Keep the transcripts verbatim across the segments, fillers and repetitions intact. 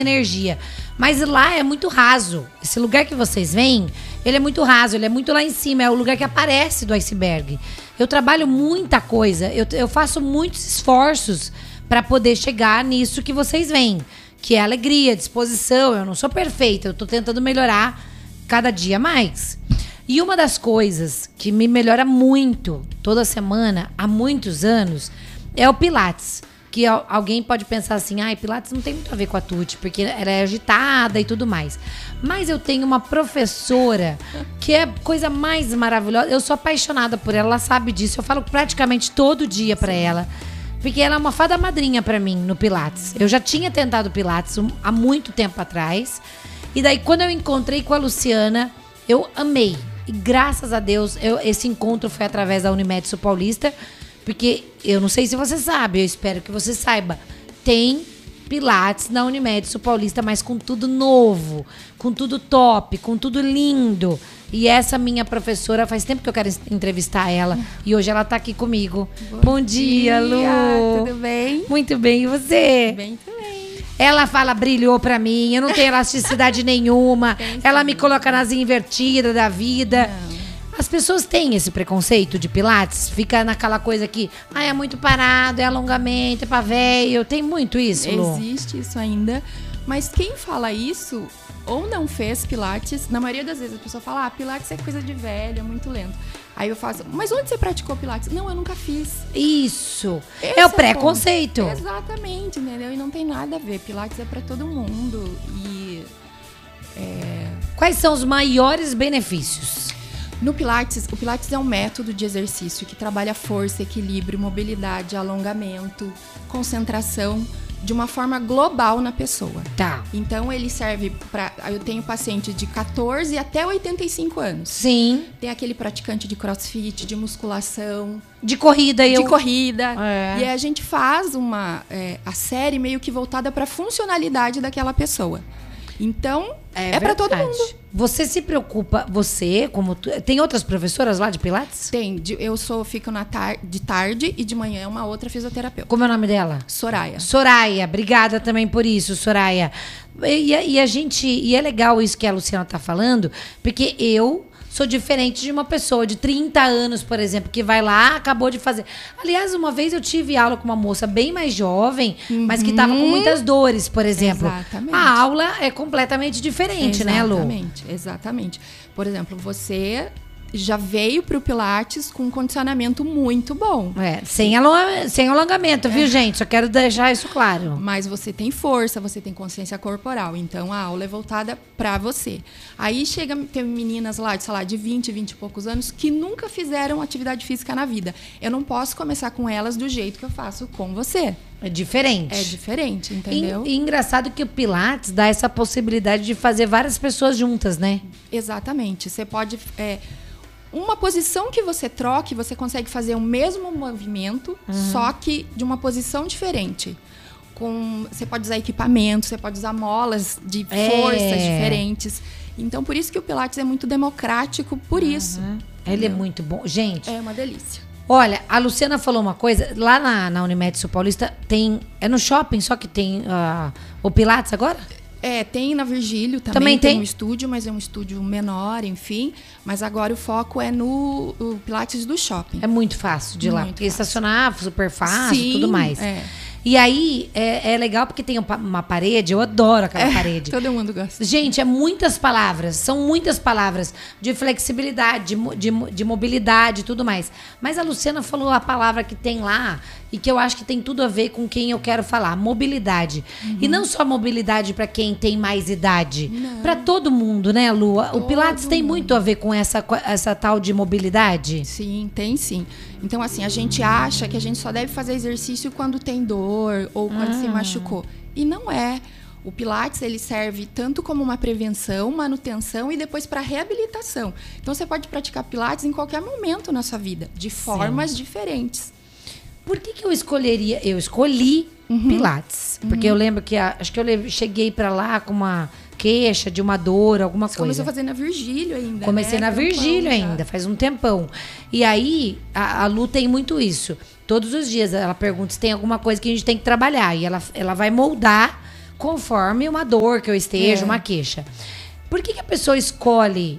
energia. Mas lá é muito raso. Esse lugar que vocês veem, ele é muito raso, ele é muito lá em cima. É o lugar que aparece do iceberg. Eu trabalho muita coisa, eu, eu faço muitos esforços para poder chegar nisso que vocês veem. Que é alegria, disposição. Eu não sou perfeita, eu tô tentando melhorar cada dia mais. E uma das coisas que me melhora muito toda semana, há muitos anos, é o Pilates. Que alguém pode pensar assim, ah, Pilates não tem muito a ver com a Tuti, porque ela é agitada e tudo mais. Mas eu tenho uma professora que é a coisa mais maravilhosa. Eu sou apaixonada por ela, ela sabe disso. Eu falo praticamente todo dia pra ela. Porque ela é uma fada madrinha pra mim no Pilates. Eu já tinha tentado Pilates há muito tempo atrás. E daí, quando eu encontrei com a Luciana, eu amei. E graças a Deus, eu, esse encontro foi através da Unimed Sul Paulista. Porque eu não sei se você sabe, eu espero que você saiba. Tem Pilates na Unimed Sul Paulista, mas com tudo novo, com tudo top, com tudo lindo. E essa minha professora, faz tempo que eu quero entrevistar ela. E hoje ela tá aqui comigo. Bom, Bom dia, dia, Lu. Tudo bem? Muito bem, e você? Bem também. Ela fala, brilhou pra mim, eu não tenho elasticidade nenhuma. Ela me coloca nas invertidas da vida. Não. As pessoas têm esse preconceito de Pilates, fica naquela coisa que ah, é muito parado, é alongamento, é pra velho. Tem muito isso, Lu? Existe isso ainda, mas quem fala isso ou não fez Pilates, na maioria das vezes a pessoa fala, ah, Pilates é coisa de velho, é muito lento. Aí eu faço, mas onde você praticou Pilates? Não, eu nunca fiz. Isso, Esse é o preconceito. É Exatamente, entendeu? E não tem nada a ver, Pilates é pra todo mundo. E é... Quais são os maiores benefícios? No Pilates, o Pilates é um método de exercício que trabalha força, equilíbrio, mobilidade, alongamento, concentração de uma forma global na pessoa. Tá. Então ele serve para, eu tenho paciente de quatorze até oitenta e cinco anos. Sim. Tem aquele praticante de crossfit, de musculação, de corrida, eu. De corrida. É. E a gente faz uma é, a série meio que voltada para a funcionalidade daquela pessoa. Então, é, é para todo mundo. Você se preocupa, você, como tu, tem outras professoras lá de Pilates? Tem, de, eu sou fico na tar, de tarde e de manhã uma outra fisioterapeuta. Como é o nome dela? Soraya. Soraya, obrigada também por isso, Soraya. E, e a gente, e é legal isso que a Luciana tá falando, porque eu sou diferente de uma pessoa de trinta anos, por exemplo, que vai lá, acabou de fazer. Aliás, uma vez eu tive aula com uma moça bem mais jovem, uhum. mas que estava com muitas dores, por exemplo. Exatamente. A aula é completamente diferente, exatamente, né, Lu? Exatamente, exatamente. Por exemplo, você já veio pro Pilates com um condicionamento muito bom. É, sem, along sem alongamento, viu, é. gente? Só quero deixar isso claro. Mas você tem força, você tem consciência corporal. Então, a aula é voltada pra você. Aí chega, tem meninas lá, de, sei lá, de vinte, vinte e poucos anos, que nunca fizeram atividade física na vida. Eu não posso começar com elas do jeito que eu faço com você. É diferente. É diferente, entendeu? E, e engraçado que o Pilates dá essa possibilidade de fazer várias pessoas juntas, né? Exatamente. Você pode... É, uma posição que você troque, você consegue fazer o mesmo movimento, uhum. só que de uma posição diferente. Com, você pode usar equipamento, você pode usar molas de é. forças diferentes. Então, por isso que o Pilates é muito democrático, por uhum. isso. Ele é muito bom. Gente... É uma delícia. Olha, a Luciana falou uma coisa. Lá na, na Unimed Sul Paulista tem... É no shopping só que tem uh, o Pilates agora? É, tem na Virgílio também, também tem? tem um estúdio, mas é um estúdio menor, enfim. Mas agora o foco é no o Pilates do shopping. É muito fácil de ir lá, porque estacionar super fácil e tudo mais. É. E aí, é, é legal porque tem uma parede, eu adoro aquela é, parede. Todo mundo gosta. Gente, é muitas palavras, são muitas palavras de flexibilidade, de, de, de mobilidade e tudo mais. Mas a Luciana falou a palavra que tem lá e que eu acho que tem tudo a ver com quem eu quero falar, mobilidade. Uhum. E não só mobilidade para quem tem mais idade, para todo mundo, né, Lu? O Pilates tem muito a ver com essa, essa tal de mobilidade? Sim, tem sim. Então, assim, a gente acha que a gente só deve fazer exercício quando tem dor ou quando ah. se machucou. E não é. O Pilates, ele serve tanto como uma prevenção, manutenção e depois para reabilitação. Então, você pode praticar Pilates em qualquer momento na sua vida, de formas Sim. diferentes. Por que que eu escolheria? Eu escolhi uhum. Pilates. Porque uhum. eu lembro que, a, acho que eu cheguei para lá com uma queixa de uma dor, alguma Você coisa. Começou a fazer na Virgílio ainda, Comecei né? na Virgílio ainda, faz um tempão. E aí, a, a Lu tem muito isso. Todos os dias ela pergunta se tem alguma coisa que a gente tem que trabalhar. E ela, ela vai moldar conforme uma dor que eu esteja, É. uma queixa. Por que, que a pessoa escolhe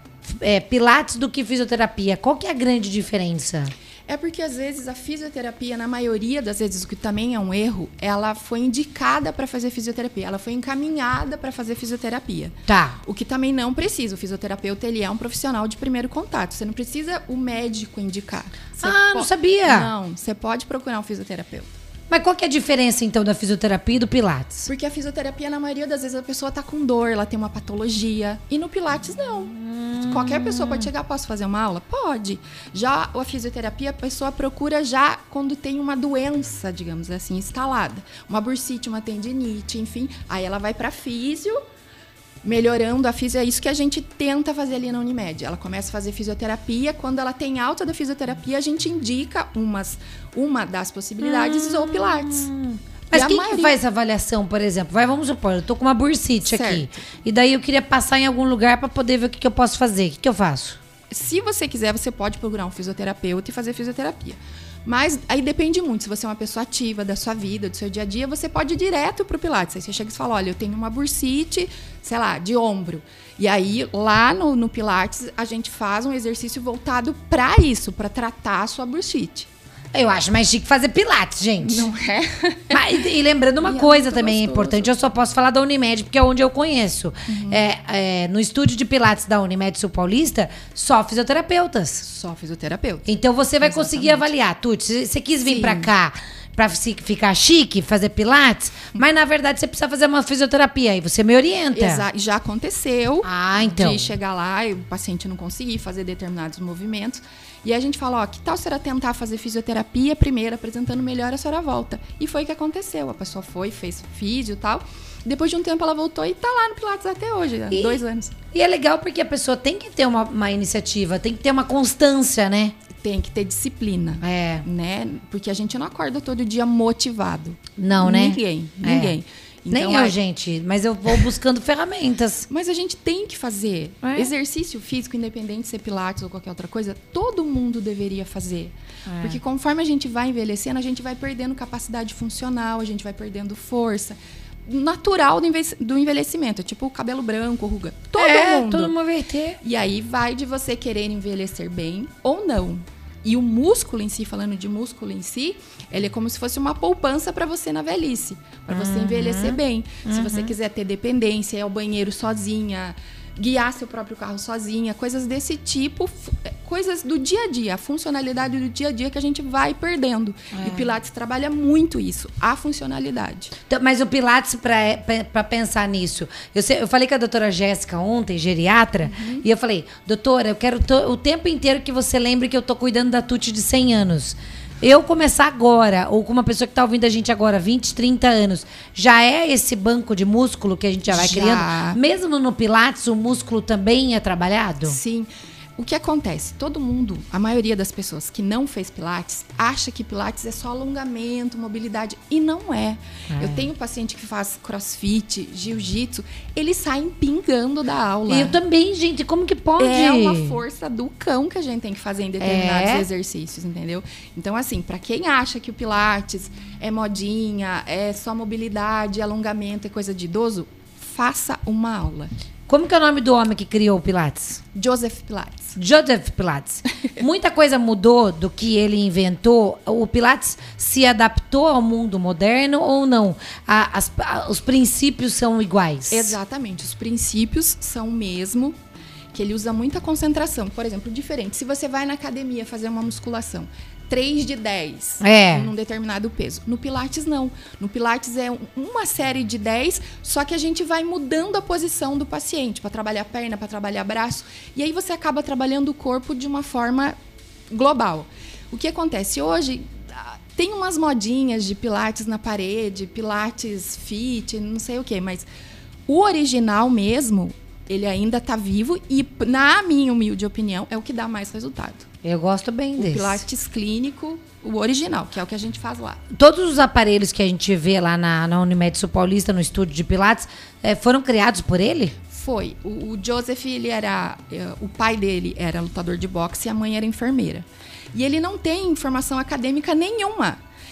é, Pilates do que fisioterapia? Qual que é a grande diferença? É porque, às vezes, a fisioterapia, na maioria das vezes, o que também é um erro, ela foi indicada para fazer fisioterapia. Ela foi encaminhada para fazer fisioterapia. Tá. O que também não precisa. O fisioterapeuta, ele é um profissional de primeiro contato. Você não precisa o médico indicar. Você Ah, po- não sabia. Não, você pode procurar um fisioterapeuta. Mas qual que é a diferença, então, da fisioterapia e do Pilates? Porque a fisioterapia, na maioria das vezes, a pessoa tá com dor, ela tem uma patologia. E no Pilates, não. Hum. Qualquer pessoa pode chegar, posso fazer uma aula? Pode. Já a fisioterapia, a pessoa procura já quando tem uma doença, digamos assim, instalada. Uma bursite, uma tendinite, enfim. Aí ela vai pra físio, melhorando a fisio. É isso que a gente tenta fazer ali na Unimed. Ela começa a fazer fisioterapia. Quando ela tem alta da fisioterapia, a gente indica umas, uma das possibilidades ou Pilates. Mas E a quem maioria- que faz essa avaliação, por exemplo? Vai, vamos supor, eu tô com uma bursite aqui. Certo. E daí eu queria passar em algum lugar pra poder ver o que, que eu posso fazer. O que, que eu faço? Se você quiser, você pode procurar um fisioterapeuta e fazer fisioterapia. Mas aí depende muito. Se você é uma pessoa ativa da sua vida, do seu dia a dia, você pode ir direto pro Pilates. Aí você chega e fala, olha, eu tenho uma bursite, sei lá, de ombro. E aí, lá no, no Pilates, a gente faz um exercício voltado para isso, para tratar a sua bursite. Eu acho mais chique fazer Pilates, gente. Não é? Mas, e lembrando uma E é coisa muito também gostoso. importante, eu só posso falar da Unimed, porque é onde eu conheço. Uhum. É, é, no estúdio de Pilates da Unimed Sul Paulista, só fisioterapeutas. Só fisioterapeuta. Então você vai Exatamente. conseguir avaliar, Tuti. Se você quis vir Sim. pra cá pra fi- ficar chique, fazer Pilates, mas na verdade você precisa fazer uma fisioterapia. Aí você me orienta. Exa já aconteceu Ah, então. de chegar lá e o paciente não conseguir fazer determinados movimentos. E a gente fala, ó, que tal a senhora tentar fazer fisioterapia primeiro, apresentando melhor, a senhora volta. E foi o que aconteceu. A pessoa foi, fez físio e tal. Depois de um tempo ela voltou e tá lá no Pilates até hoje, há E- dois anos. E é legal porque a pessoa tem que ter uma, uma iniciativa, tem que ter uma constância, né? Tem que ter disciplina. É. Né? Porque a gente não acorda todo dia motivado. Não, né? Ninguém, É. ninguém. Nem Então, eu, a- gente. Mas eu vou buscando ferramentas. Mas a gente tem que fazer. É. Exercício físico, independente de ser Pilates ou qualquer outra coisa, todo mundo deveria fazer. É. Porque conforme a gente vai envelhecendo, a gente vai perdendo capacidade funcional, a gente vai perdendo força. Natural do enve- do envelhecimento. Tipo o cabelo branco, ruga. Todo é, mundo. todo mundo vai ter. E aí vai de você querer envelhecer bem ou não. E o músculo em si, falando de músculo em si, ele é como se fosse uma poupança para você na velhice, para você envelhecer bem. Se você quiser ter dependência, ir ao banheiro sozinha, guiar seu próprio carro sozinha, coisas desse tipo, fu- coisas do dia a dia, a funcionalidade do dia a dia que a gente vai perdendo. E o Pilates trabalha muito isso, a funcionalidade. Então, mas o Pilates, pra, pra, pra pensar nisso, eu, sei- eu falei com a doutora Jéssica ontem, geriatra, e eu falei, doutora, eu quero to- o tempo inteiro que você lembre que eu tô cuidando da Tuti de cem anos. Eu começar agora, ou com uma pessoa que tá ouvindo a gente agora, vinte, trinta anos, já é esse banco de músculo que a gente já vai Já. criando? Mesmo no Pilates, o músculo também é trabalhado? Sim. O que acontece? Todo mundo, a maioria das pessoas que não fez Pilates, acha que Pilates é só alongamento, mobilidade. E não é. É. Eu tenho paciente que faz crossfit, jiu-jitsu, eles saem pingando da aula. Eu também, gente, como que pode? É uma força do cão que a gente tem que fazer em determinados É? exercícios, entendeu? Então, assim, pra quem acha que o Pilates é modinha, é só mobilidade, alongamento, é coisa de idoso, faça uma aula. Como que é o nome do homem que criou o Pilates? Joseph Pilates. Joseph Pilates. Muita coisa mudou do que ele inventou. O Pilates se adaptou ao mundo moderno ou não? A- as- a- os princípios são iguais? Exatamente. Os princípios são o mesmo, que ele usa muita concentração. Por exemplo, diferente. Se você vai na academia fazer uma musculação, três de dez É. num determinado peso. No Pilates, não. No Pilates é um- uma série de dez, só que a gente vai mudando a posição do paciente para trabalhar perna, para trabalhar braço. E aí você acaba trabalhando o corpo de uma forma global. O que acontece hoje? ah, Tem umas modinhas de Pilates na parede, Pilates fit, não sei o quê, mas o original mesmo, ele ainda está vivo e, na minha humilde opinião, é o que dá mais resultado. Eu gosto bem O desse. Pilates clínico, o original, que é o que a gente faz lá. Todos os aparelhos que a gente vê lá na, na Unimed Sul Paulista, no estúdio de Pilates, eh, foram criados por ele? Foi. O, o Joseph, ele era... eh, o pai dele era lutador de boxe e a mãe era enfermeira. E ele não tem formação acadêmica nenhuma.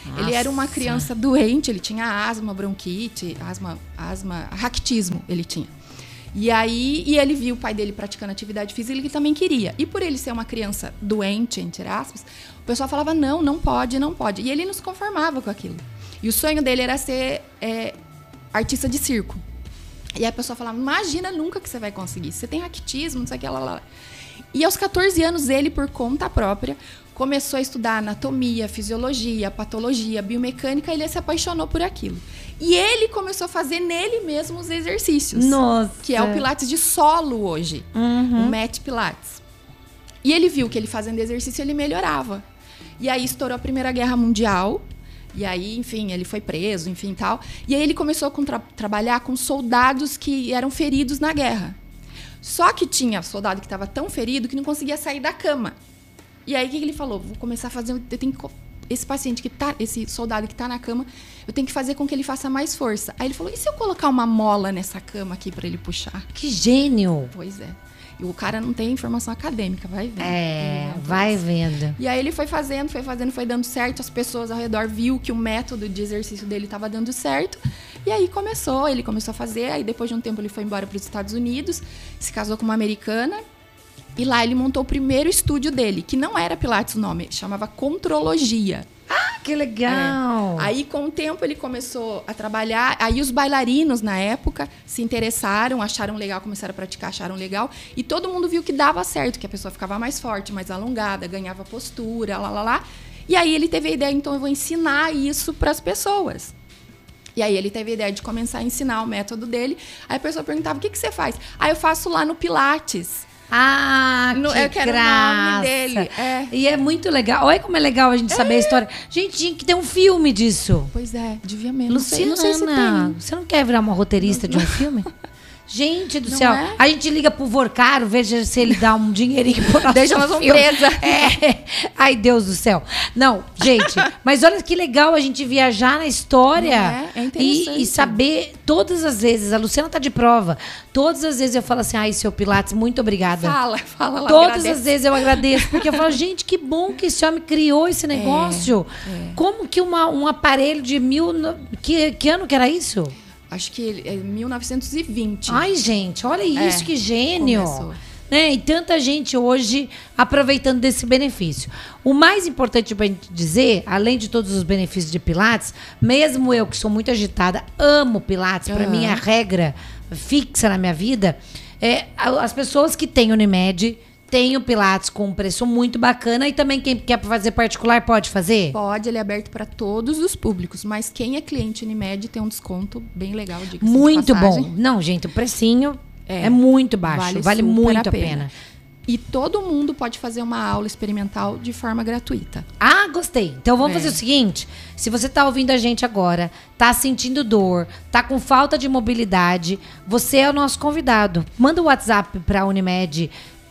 Nossa. Ele era uma criança doente, ele tinha asma, bronquite, asma, asma, raquitismo ele tinha. E aí, e ele viu o pai dele praticando atividade física, ele também queria. E por ele ser uma criança doente, entre aspas, o pessoal falava, não, não pode, não pode. E ele não se conformava com aquilo. E o sonho dele era ser é, artista de circo. E aí a pessoa falava, imagina nunca que você vai conseguir. Você tem raquitismo, não sei o que, lá, lá. E aos catorze anos, ele, por conta própria, começou a estudar anatomia, fisiologia, patologia, biomecânica, e ele se apaixonou por aquilo. E ele começou a fazer nele mesmo os exercícios. Nossa. Que é o Pilates de solo hoje. Uhum. O Mat Pilates. E ele viu que ele fazendo exercício, ele melhorava. E aí estourou a Primeira Guerra Mundial. E aí, enfim, ele foi preso, enfim, tal. E aí ele começou a contra- trabalhar com soldados que eram feridos na guerra. Só que tinha soldado que estava tão ferido que não conseguia sair da cama. E aí, o que ele falou? Vou começar a fazer... Eu tenho que, esse paciente que tá... Esse soldado que tá na cama, eu tenho que fazer com que ele faça mais força. Aí ele falou, e se eu colocar uma mola nessa cama aqui para ele puxar? Que gênio! Pois é. E o cara não tem informação acadêmica, vai vendo. É, vai vendo. E aí ele foi fazendo, foi fazendo, foi dando certo. As pessoas ao redor viu que o método de exercício dele estava dando certo. E aí começou, ele começou a fazer. Aí depois de um tempo ele foi embora para os Estados Unidos, se casou com uma americana. E lá ele montou o primeiro estúdio dele, que não era Pilates o nome, chamava Contrologia. Ah, que legal! É. Aí, com o tempo, ele começou a trabalhar. Aí, os bailarinos, na época, se interessaram, acharam legal, começaram a praticar, acharam legal. E todo mundo viu que dava certo, que a pessoa ficava mais forte, mais alongada, ganhava postura, lá, lá, lá. E aí, ele teve a ideia, então, eu vou ensinar isso para as pessoas. E aí, ele teve a ideia de começar a ensinar o método dele. Aí, a pessoa perguntava, o que, que você faz? Aí, eu faço lá no Pilates. Ah, no, que eu quero graça. o nome dele. É. E é muito legal. Olha como é legal a gente saber é. a história. Gente, tinha que ter um filme disso. Pois é, devia mesmo. Luciana, não sei, não sei se tem. Você não quer virar uma roteirista não. de um filme? Gente do não céu, é? A gente liga pro Vorcaro, veja se ele dá um dinheirinho pro nosso Deixa nós filme. presa. É. Ai, Deus do céu. Não, gente, mas olha que legal a gente viajar na história é? É e, e saber todas as vezes. A Luciana tá de prova. Todas as vezes eu falo assim, ai, seu Pilates, muito obrigada. Fala, fala lá. Todas agradece. as vezes eu agradeço, porque eu falo, gente, que bom que esse homem criou esse negócio. É, é. Como que uma, um aparelho de mil... Que, que ano que era isso? Acho que é mil novecentos e vinte. Ai, gente, olha isso, é, que gênio. Começou. Né? E tanta gente hoje aproveitando desse benefício. O mais importante para a gente dizer, além de todos os benefícios de Pilates, mesmo eu que sou muito agitada, amo Pilates, para uhum. mim é a regra fixa na minha vida, é, as pessoas que têm Unimed tem o Pilates com um preço muito bacana e também quem quer fazer particular pode fazer? Pode, ele é aberto para todos os públicos, mas quem é cliente Unimed tem um desconto bem legal. Muito bom. Não, gente, o precinho é, é muito baixo, vale, vale muito a pena. pena. E todo mundo pode fazer uma aula experimental de forma gratuita. Ah, gostei. Então vamos é. fazer o seguinte, se você tá ouvindo a gente agora, tá sentindo dor, tá com falta de mobilidade, você é o nosso convidado. Manda o WhatsApp para Unimed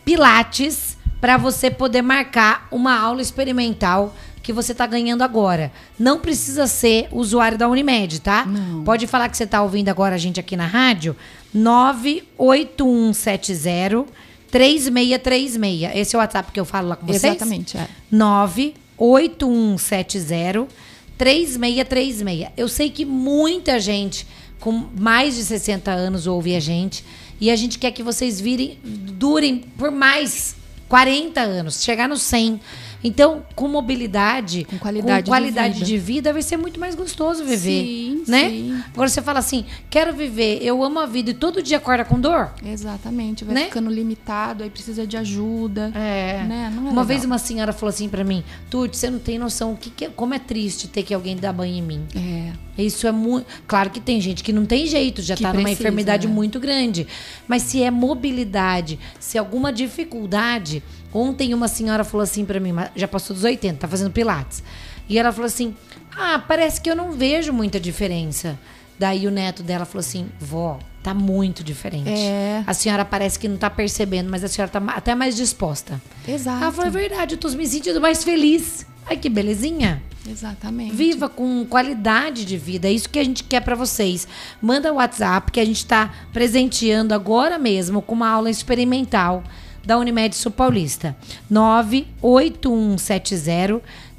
Pilates para você poder marcar uma aula experimental que você tá ganhando agora. Não precisa ser usuário da Unimed, tá? Não. Pode falar que você tá ouvindo agora a gente aqui na rádio. nove oito um sete zero três seis três seis. Esse é o WhatsApp que eu falo lá com vocês? Exatamente, é. nove oito um sete zero três seis três seis. Eu sei que muita gente com mais de sessenta anos ouve a gente. E a gente quer que vocês virem, durem por mais quarenta anos, chegar no cem. Então, com mobilidade, com qualidade, com qualidade de, vida. de vida, vai ser muito mais gostoso viver. Sim, né? sim. Agora você fala assim, quero viver, eu amo a vida e todo dia acorda com dor? Exatamente, vai né? ficando limitado, aí precisa de ajuda. É. Né? Não é uma legal. vez uma senhora falou assim pra mim, Tuti, você não tem noção o que que é, como é triste ter que alguém dar banho em mim. É. Isso é muito... Claro que tem gente que não tem jeito, já que tá precisa, numa enfermidade é. muito grande. Mas se é mobilidade, se é alguma dificuldade... Ontem uma senhora falou assim pra mim, já passou dos oitenta, tá fazendo Pilates. E ela falou assim, ah, parece que eu não vejo muita diferença. Daí o neto dela falou assim, vó, tá muito diferente. É. A senhora parece que não tá percebendo, mas a senhora tá até mais disposta. Exato. Ela falou, é verdade, eu tô me sentindo mais feliz. Ai, que belezinha. Exatamente. Viva com qualidade de vida. É isso que a gente quer pra vocês. Manda o WhatsApp que a gente tá presenteando agora mesmo com uma aula experimental da Unimed Sul Paulista. nove oito um sete zero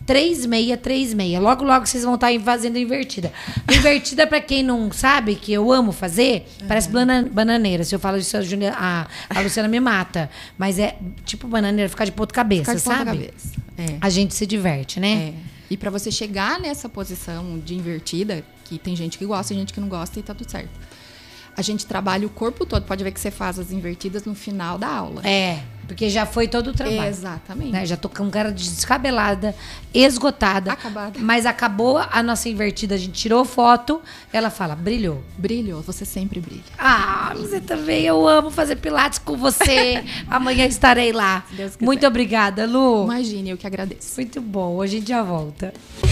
três seis três seis. Logo, logo vocês vão estar fazendo invertida. Invertida, pra quem não sabe, que eu amo fazer, uhum. parece bana bananeira. Se eu falo isso, a, Julia, a, a Luciana me mata. Mas é tipo bananeira, ficar de ponta cabeça, ficar de sabe? Ponta cabeça. É. A gente se diverte, né? É. E pra você chegar nessa posição de invertida, que tem gente que gosta e gente que não gosta e tá tudo certo. A gente trabalha o corpo todo. Pode ver que você faz as invertidas no final da aula. É, porque já foi todo o trabalho. Exatamente. Né? Já tô com cara descabelada, esgotada. Acabada. Mas acabou a nossa invertida, a gente tirou foto. Ela fala, brilhou. Brilhou, você sempre brilha. Ah, você também. Eu amo fazer pilates com você. Amanhã estarei lá. Muito obrigada, Lu. Imagine, eu que agradeço. Muito bom. Hoje a gente já volta.